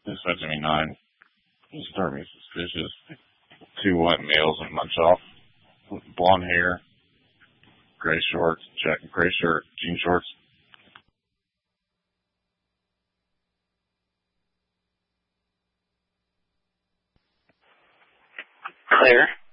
Dispatch me 9. You start me suspicious. 2 white males in munch off. With blonde hair. Gray shorts. Gray shirt. Jean shorts. Clear.